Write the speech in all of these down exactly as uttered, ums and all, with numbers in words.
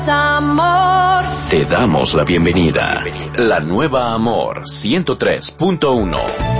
Amor. Te damos la bienvenida. La nueva Amor ciento tres punto uno.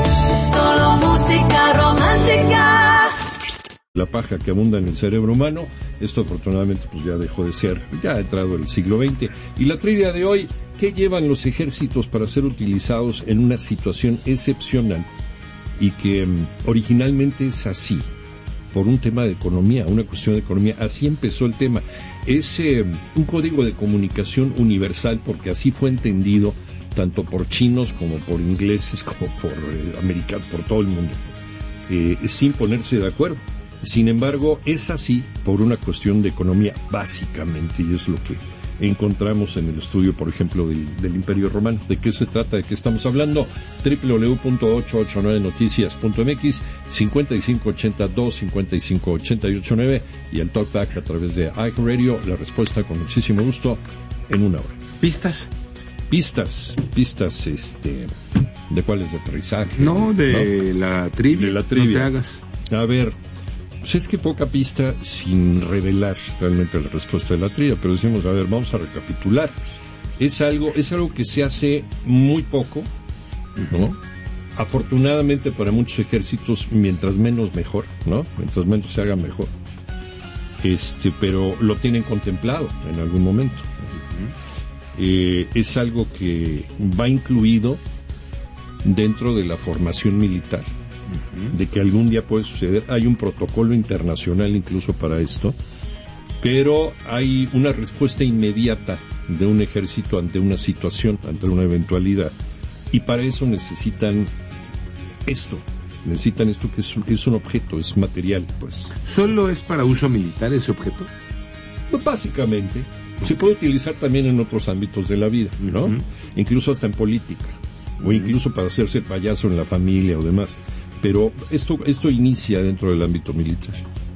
Solo música romántica. La paja que abunda en el cerebro humano, esto afortunadamente pues ya dejó de ser, ya ha entrado el siglo veinte. Y la trivia de hoy, ¿qué llevan los ejércitos para ser utilizados en una situación excepcional y que um, originalmente es así? Por un tema de economía, una cuestión de economía, así empezó el tema. Es eh, un código de comunicación universal, porque así fue entendido tanto por chinos como por ingleses, como por eh, americanos, por todo el mundo, eh, sin ponerse de acuerdo. Sin embargo, es así por una cuestión de economía, básicamente, y es lo que encontramos en el estudio, por ejemplo, del, del Imperio Romano. ¿De qué se trata? ¿De qué estamos hablando? doble u doble u doble u punto ochocientos ochenta y nueve noticias punto m x, cincuenta y cinco ochenta y dos, cincuenta y cinco ochenta y ocho nueve, y el talkback a través de iHeartRadio. La respuesta con muchísimo gusto en una hora. ¿Pistas? Pistas, pistas, este, ¿de cuáles? ¿De aterrizaje? No, de ¿no? la trivia. De la trivia. No te hagas. A ver, pues es que poca pista sin revelar realmente la respuesta de la trivia, pero decimos, a ver, vamos a recapitular. Es algo, es algo que se hace muy poco, ¿no? Uh-huh. Afortunadamente para muchos ejércitos, mientras menos mejor, ¿no? Mientras menos se haga mejor. Este, pero lo tienen contemplado en algún momento. Uh-huh. Eh, es algo que va incluido dentro de la formación militar, de que algún día puede suceder. Hay un protocolo internacional incluso para esto, pero hay una respuesta inmediata de un ejército ante una situación, ante una eventualidad, y para eso necesitan esto, necesitan esto que es, es un objeto, es material, pues. ¿Solo es para uso militar ese objeto? Pues básicamente, se puede utilizar también en otros ámbitos de la vida, ¿no? Uh-huh. Incluso hasta en política, uh-huh. o incluso para hacerse payaso en la familia o demás. Pero esto, esto inicia dentro del ámbito militar.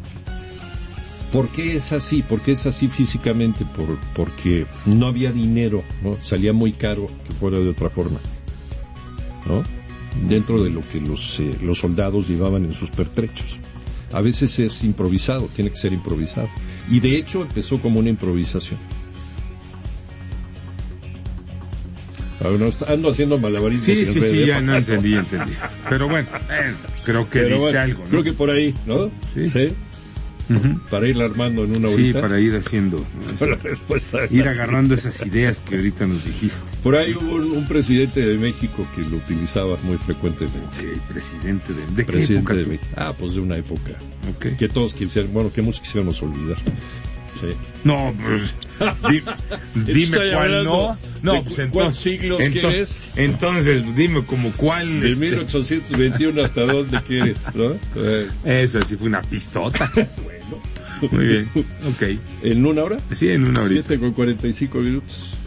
¿Por qué es así? ¿Por qué es así físicamente? Por, porque no había dinero, ¿no? Salía muy caro que fuera de otra forma, ¿no? Dentro de lo que los, eh, los soldados llevaban en sus pertrechos. A veces es improvisado, tiene que ser improvisado. Y de hecho empezó como una improvisación. Bueno, ando haciendo malabarismos. Sí, sí, sí, ya no entendí, entendí. Pero bueno, eh, creo que Pero diste bueno, algo, ¿no? Creo que por ahí, ¿no? Sí. ¿Sí? Uh-huh. Para ir armando en una horita. Sí, para ir haciendo, ¿no? La respuesta. Ir agarrando esas ideas que ahorita nos dijiste. Por ahí hubo un, un presidente de México que lo utilizaba muy frecuentemente. Sí, presidente de, ¿de presidente qué época? de México. Ah, pues de una época. Okay. Que todos quisieran, bueno, que muchos quisiéramos olvidar. Sí. No, pues di, dime cuál no. No, pues entonces, ¿cuál siglos ento, quieres? Entonces, dime como cuál. De este... mil ochocientos veintiuno hasta dónde quieres, ¿no? Eh. Esa sí fue una pistota. Bueno. Muy bien, ok. ¿En una hora? Sí, en una hora. siete con cuarenta y cinco minutos.